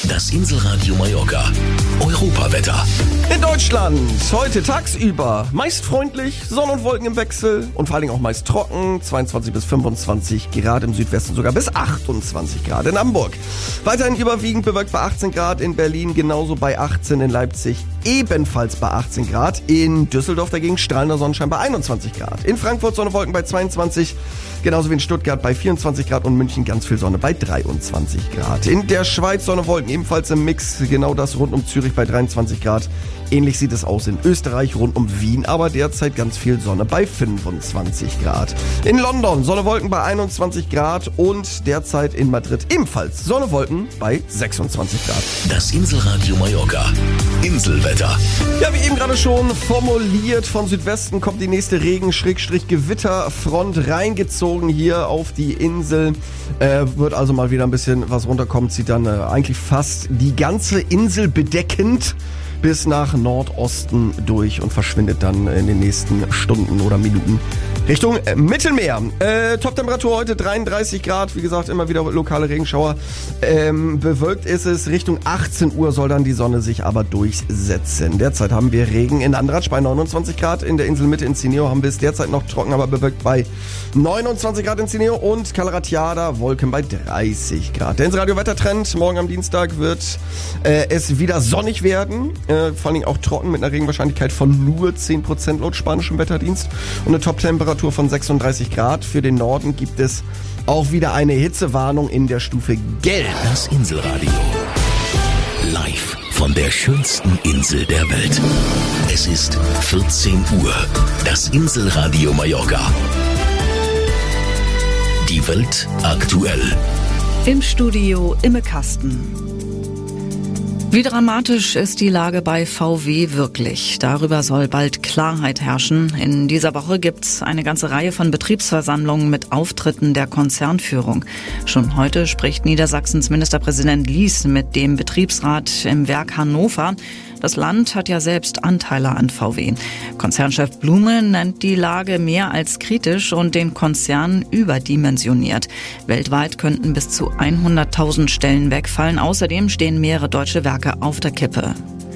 Das Inselradio Mallorca. Europawetter. In Deutschland heute tagsüber meist freundlich, Sonne und Wolken im Wechsel und vor allen Dingen auch meist trocken, 22 bis 25 Grad, im Südwesten sogar bis 28 Grad in Hamburg. Weiterhin überwiegend bewölkt bei 18 Grad in Berlin, genauso bei 18 in Leipzig, ebenfalls bei 18 Grad. In Düsseldorf dagegen strahlender Sonnenschein bei 21 Grad. In Frankfurt Sonne, Wolken bei 22, genauso wie in Stuttgart bei 24 Grad und München ganz viel Sonne bei 23 Grad. In der Schweiz Sonne, Wolken ebenfalls im Mix, genau das rund um Zürich bei 23 Grad. Ähnlich sieht es aus in Österreich rund um Wien, aber derzeit ganz viel Sonne bei 25 Grad. In London Sonne, Wolken bei 21 Grad und derzeit in Madrid ebenfalls Sonne, Wolken bei 26 Grad. Das Inselradio Mallorca. Inselwetter. Ja, wie eben gerade schon formuliert, von Südwesten kommt die nächste Regen-Gewitterfront reingezogen hier auf die Insel. Wird also mal wieder ein bisschen was runterkommen, zieht dann eigentlich fast die ganze Insel bedeckend bis nach Nordosten durch und verschwindet dann in den nächsten Stunden oder Minuten Richtung Mittelmeer. Toptemperatur heute 33 Grad, wie gesagt, immer wieder lokale Regenschauer. Bewölkt ist es, Richtung 18 Uhr soll dann die Sonne sich aber durchsetzen. Derzeit haben wir Regen in Andratsch bei 29 Grad, in der Inselmitte in Cineo haben wir es derzeit noch trocken, aber bewölkt bei 29 Grad in Cineo und Calaratiada Wolken bei 30 Grad. Der Inselradio-Wettertrend, morgen am Dienstag wird es wieder sonnig werden. Vor allen Dingen auch trocken mit einer Regenwahrscheinlichkeit von nur 10% laut spanischem Wetterdienst und eine Top-Temperatur von 36 Grad. Für den Norden gibt es auch wieder eine Hitzewarnung in der Stufe Gelb. Das Inselradio. Live von der schönsten Insel der Welt. Es ist 14 Uhr. Das Inselradio Mallorca. Die Welt aktuell. Im Studio Imme Kasten. Wie dramatisch ist die Lage bei VW wirklich? Darüber soll bald Klarheit herrschen. In dieser Woche gibt's eine ganze Reihe von Betriebsversammlungen mit Auftritten der Konzernführung. Schon heute spricht Niedersachsens Ministerpräsident Lies mit dem Betriebsrat im Werk Hannover. Das Land hat ja selbst Anteile an VW. Konzernchef Blume nennt die Lage mehr als kritisch und den Konzern überdimensioniert. Weltweit könnten bis zu 100.000 Stellen wegfallen. Außerdem stehen mehrere deutsche Werke auf der Kippe.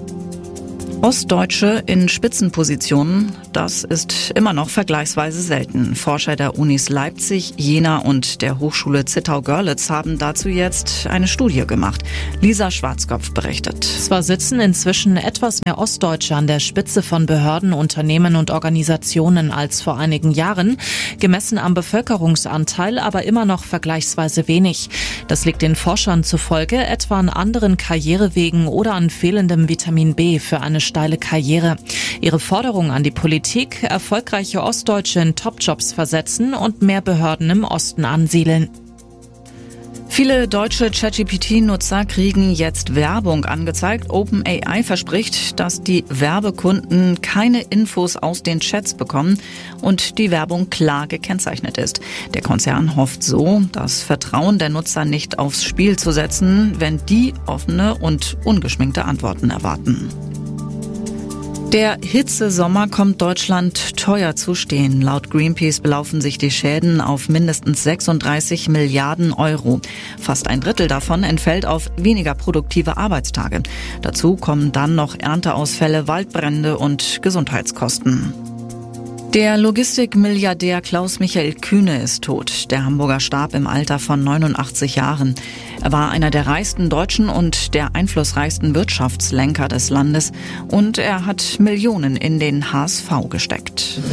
Ostdeutsche in Spitzenpositionen, das ist immer noch vergleichsweise selten. Forscher der Unis Leipzig, Jena und der Hochschule Zittau-Görlitz haben dazu jetzt eine Studie gemacht. Lisa Schwarzkopf berichtet. Zwar sitzen inzwischen etwas mehr Ostdeutsche an der Spitze von Behörden, Unternehmen und Organisationen als vor einigen Jahren, gemessen am Bevölkerungsanteil aber immer noch vergleichsweise wenig. Das liegt den Forschern zufolge etwa an anderen Karrierewegen oder an fehlendem Vitamin B für eine steile Karriere. Ihre Forderung an die Politik: erfolgreiche Ostdeutsche in Topjobs versetzen und mehr Behörden im Osten ansiedeln. Viele deutsche ChatGPT-Nutzer kriegen jetzt Werbung angezeigt. OpenAI verspricht, dass die Werbekunden keine Infos aus den Chats bekommen und die Werbung klar gekennzeichnet ist. Der Konzern hofft so, das Vertrauen der Nutzer nicht aufs Spiel zu setzen, wenn die offene und ungeschminkte Antworten erwarten. Der Hitzesommer kommt Deutschland teuer zu stehen. Laut Greenpeace belaufen sich die Schäden auf mindestens 36 Milliarden Euro. Fast ein Drittel davon entfällt auf weniger produktive Arbeitstage. Dazu kommen dann noch Ernteausfälle, Waldbrände und Gesundheitskosten. Der Logistikmilliardär Klaus-Michael Kühne ist tot. Der Hamburger starb im Alter von 89 Jahren. Er war einer der reichsten Deutschen und der einflussreichsten Wirtschaftslenker des Landes. Und er hat Millionen in den HSV gesteckt.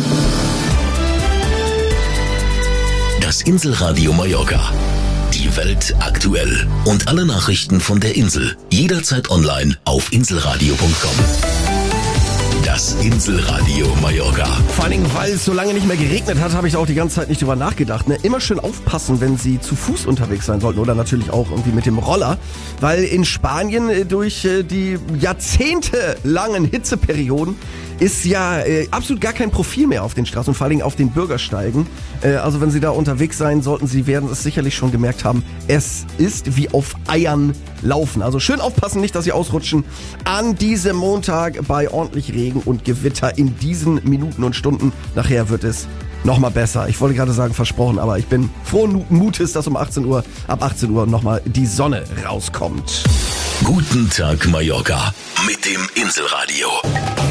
Das Inselradio Mallorca. Die Welt aktuell. Und alle Nachrichten von der Insel. Jederzeit online auf inselradio.com. Das Inselradio Mallorca. Vor allen Dingen, weil es so lange nicht mehr geregnet hat, habe ich auch die ganze Zeit nicht drüber nachgedacht. Immer schön aufpassen, wenn Sie zu Fuß unterwegs sein sollten oder natürlich auch irgendwie mit dem Roller. Weil in Spanien durch die jahrzehntelangen Hitzeperioden ist ja absolut gar kein Profil mehr auf den Straßen und vor allen Dingen auf den Bürgersteigen. Also wenn Sie da unterwegs sein sollten, Sie werden es sicherlich schon gemerkt haben, es ist wie auf Eiern laufen. Also schön aufpassen, nicht, dass Sie ausrutschen an diesem Montag bei ordentlich Regen und Gewitter in diesen Minuten und Stunden. Nachher wird es nochmal besser. Ich wollte gerade sagen versprochen, aber ich bin frohen Mutes, dass ab 18 Uhr nochmal die Sonne rauskommt. Guten Tag Mallorca mit dem Inselradio.